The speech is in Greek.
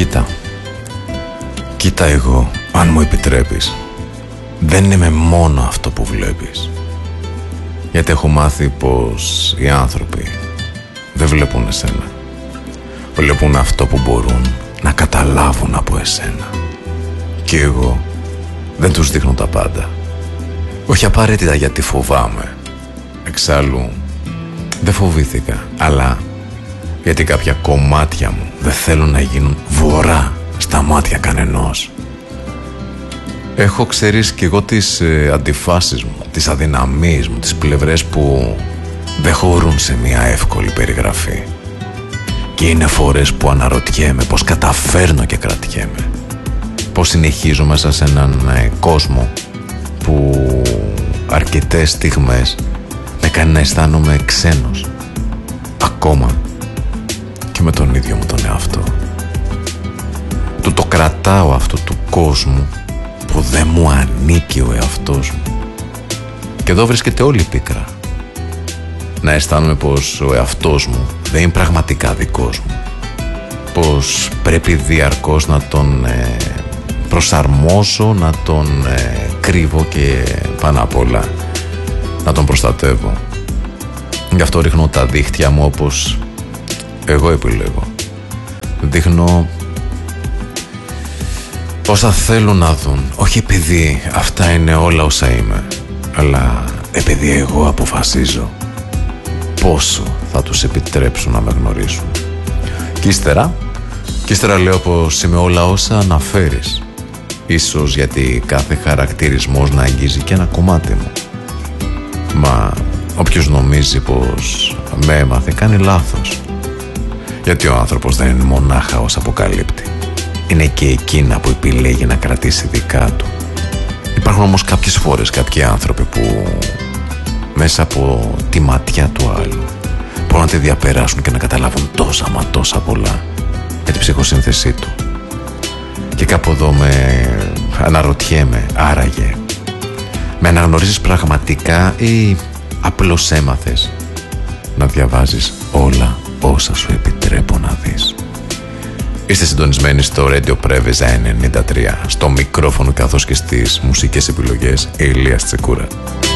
Κοίτα εγώ, αν μου επιτρέπεις, δεν είμαι μόνο αυτό που βλέπεις. Γιατί έχω μάθει πως οι άνθρωποι δεν βλέπουν εσένα. Βλέπουν αυτό που μπορούν να καταλάβουν από εσένα. Και εγώ δεν τους δείχνω τα πάντα. Όχι απαραίτητα γιατί φοβάμαι. Εξάλλου δεν φοβήθηκα, αλλά γιατί κάποια κομμάτια μου δεν θέλουν να γίνουν βορρά στα μάτια κανενός. Έχω ξέρεις κι εγώ τις αντιφάσεις μου, τις αδυναμίες μου, τις πλευρές που δεν χωρούν σε μια εύκολη περιγραφή. Και είναι φορές που αναρωτιέμαι πως καταφέρνω και κρατιέμαι. Πως συνεχίζω μέσα σε έναν κόσμο που αρκετές στιγμές με κάνει να αισθάνομαι ξένος. Ακόμα και με τον ίδιο μου τον εαυτό. Το κρατάω αυτό του κόσμου που δεν μου ανήκει ο εαυτός μου. Και εδώ βρίσκεται όλη η πίκρα. Να αισθάνομαι πως ο εαυτός μου δεν είναι πραγματικά δικός μου. Πως πρέπει διαρκώς να τον προσαρμόσω, να τον κρύβω και πάνω απ' όλα να τον προστατεύω. Γι' αυτό ρίχνω τα δίχτυα μου όπως εγώ επιλέγω. Δείχνω όσα θέλουν να δουν. Όχι επειδή αυτά είναι όλα όσα είμαι, αλλά επειδή εγώ αποφασίζω πόσο θα τους επιτρέψουν να με γνωρίσουν. Και ύστερα λέω πως είμαι όλα όσα αναφέρεις. Ίσως γιατί κάθε χαρακτηρισμός να αγγίζει και ένα κομμάτι μου. Μα όποιος νομίζει πως με έμαθε κάνει λάθος. Γιατί ο άνθρωπος δεν είναι μονάχα ως αποκαλύπτει. Είναι και εκείνα που επιλέγει να κρατήσει δικά του. Υπάρχουν όμως κάποιες φορές κάποιοι άνθρωποι που μέσα από τη ματιά του άλλου μπορούν να τη διαπεράσουν και να καταλάβουν τόσα μα τόσα πολλά για την ψυχοσύνθεσή του. Και κάπου εδώ με αναρωτιέμαι, άραγε με αναγνωρίζεις πραγματικά ή απλώς έμαθες να διαβάζεις όλα όσα σου επιτρέπω να δεις? Είστε συντονισμένοι στο Radio Preveza 93, στο μικρόφωνο καθώς και στις μουσικές επιλογές Ηλίας Τσεκούρα.